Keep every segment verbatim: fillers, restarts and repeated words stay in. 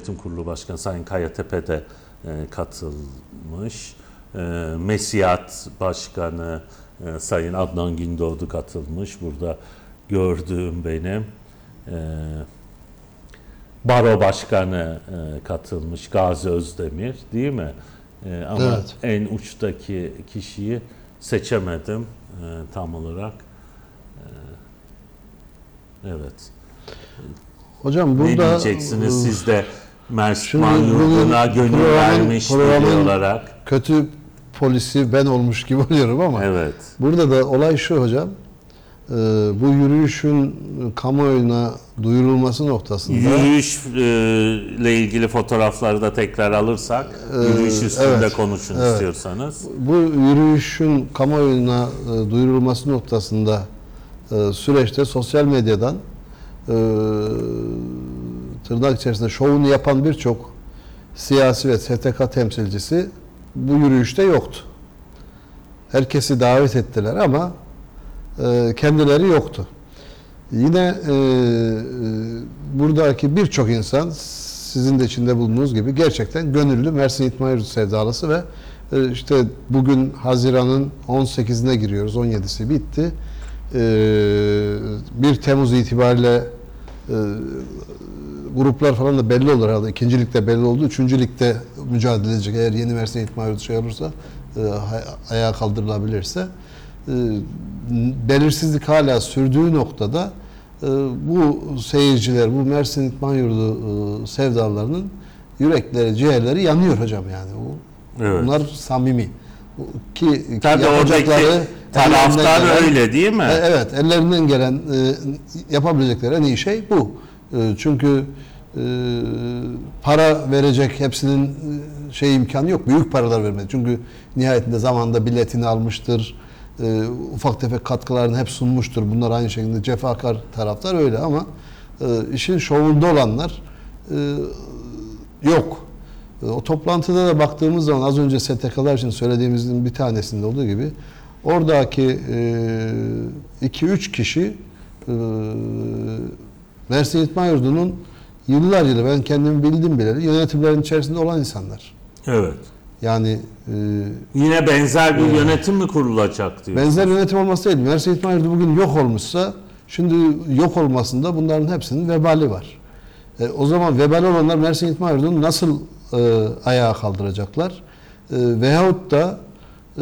Yönetim Kurulu Başkanı Sayın Kayatepe de e, katılmış. E, Mesiyat Başkanı e, Sayın Adnan Gündoğdu katılmış. Burada gördüğüm benim. E, Baro Başkanı e, katılmış, Gazi Özdemir, değil mi? E, ama evet. En uçtaki kişiyi seçemedim e, tam olarak. E, evet. Hocam burada... Ne diyeceksiniz e, siz de Mersin yurduna gönül vermiş biri olarak? Kötü polisi ben olmuş gibi oluyorum ama evet. Burada da olay şu hocam. E, bu yürüyüşün kamuoyuna duyurulması noktasında... Yürüyüşle e, ilgili fotoğrafları da tekrar alırsak, e, yürüyüş üstünde evet, konuşun evet. istiyorsanız. Bu yürüyüşün kamuoyuna e, duyurulması noktasında e, süreçte sosyal medyadan e, tırnak içerisinde şovunu yapan birçok siyasi ve S T K temsilcisi bu yürüyüşte yoktu. Herkesi davet ettiler ama e, kendileri yoktu. Yine e, e, buradaki birçok insan sizin de içinde bulunduğunuz gibi gerçekten gönüllü Mersin İtman Yurdu sevdalısı ve e, işte bugün Haziran'ın on sekizine giriyoruz. on yedisi bitti. E, bir Temmuz itibariyle e, gruplar falan da belli olur herhalde. İkinci ligde belli oldu. Üçüncü ligde mücadele edecek. Eğer yeni Mersin İtman Yurdu şey olursa, e, ayağa kaldırılabilirse. E, belirsizlik hala sürdüğü noktada e, bu seyirciler, bu Mersin İtman Yurdu e, sevdalarının yürekleri, ciğerleri yanıyor hocam yani. Bu, evet. Bunlar samimi. Ki, Tabii ki oradaki taraftar gelen, öyle değil mi? E, evet. Ellerinden gelen e, yapabilecekleri en iyi şey bu. E, çünkü e, para verecek hepsinin şey imkanı yok. Büyük paralar vermedi. Çünkü nihayetinde zamanında biletini almıştır. E, ufak tefek katkılarını hep sunmuştur. Bunlar aynı şekilde cefakar taraftar öyle ama e, işin şovunda olanlar e, yok. E, o toplantıda da baktığımız zaman az önce S T K'lar için söylediğimizin bir tanesinde olduğu gibi oradaki iki üç kişi e, Mersin İtman Yurdu'nun yıllar yılı ben kendimi bildim bileli yönetimlerin içerisinde olan insanlar. Evet. Yani e, yine benzer bir e, yönetim mi kurulacak diyor. Benzer yönetim olması değil. Mersin İtman Yurdu bugün yok olmuşsa şimdi yok olmasında bunların hepsinin vebali var. E, o zaman vebali olanlar Mersin İtman Yurdu'nu nasıl e, ayağa kaldıracaklar? E, veyahut da e,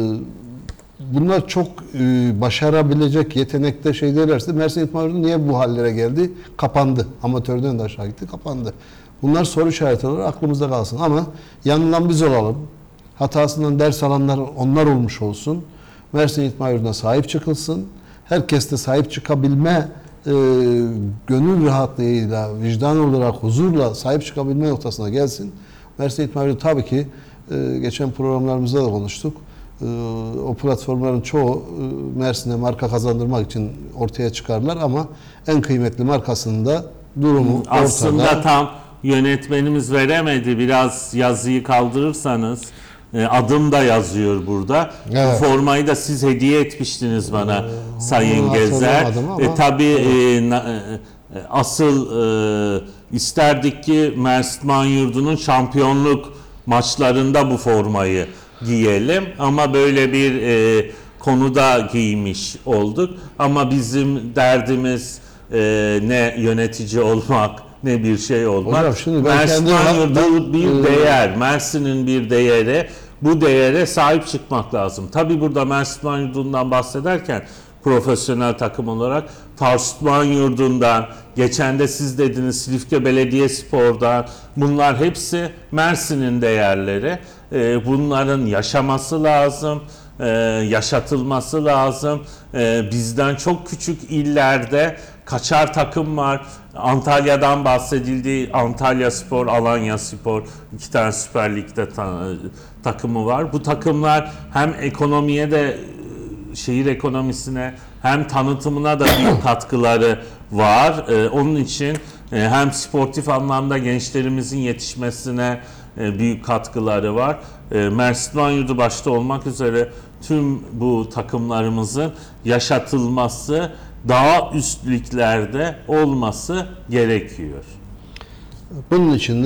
bunlar çok e, başarabilecek yetenekte şey derlerse Mersin İtman Yurdu niye bu hallere geldi? Kapandı. Amatörden de aşağı gitti, kapandı. Bunlar soru işareti olarak aklımızda kalsın ama yanılan biz olalım. Hatasından ders alanlar onlar olmuş olsun. Mersin İtman Yurdu'na sahip çıkılsın. Herkes de sahip çıkabilme e, gönül rahatlığıyla, vicdan olarak huzurla sahip çıkabilme noktasına gelsin. Mersin İtman Yurdu tabii ki e, geçen programlarımızda da konuştuk. E, o platformların çoğu e, Mersin'e marka kazandırmak için ortaya çıkarlar ama en kıymetli markasında durumu aslında ortada. Tam yönetmenimiz veremedi. Biraz yazıyı kaldırırsanız e, adım da yazıyor burada. Evet. Bu formayı da siz hediye etmiştiniz bana ee, Sayın Gezer. E, tabii evet. e, asıl e, isterdik ki Mersin Yurdu'nun şampiyonluk maçlarında bu formayı giyelim ama böyle bir e, konuda giymiş olduk. Ama bizim derdimiz e, ne yönetici olmak ne bir şey olmak. Hocam şimdi ben Mersin Yurdu bir değer, Mersin'in bir değeri. Bu değere sahip çıkmak lazım. Tabii burada Mersin Yurdu'ndan bahsederken profesyonel takım olarak Mersin Yurdu'ndan, geçen de siz dediniz Silifke Belediyespor'dan, bunlar hepsi Mersin'in değerleri. Bunların yaşaması lazım, yaşatılması lazım. Bizden çok küçük illerde kaçar takım var. Antalya'dan bahsedildi. Antalya Spor, Alanya Spor, iki tane Süper Lig'de ta- takımı var. Bu takımlar hem ekonomiye de, şehir ekonomisine hem tanıtımına da büyük katkıları var. Ee, onun için e, hem sportif anlamda gençlerimizin yetişmesine e, büyük katkıları var. E, Mersin Yurdu başta olmak üzere tüm bu takımlarımızın yaşatılması, daha üst liglerde olması gerekiyor. Bunun için de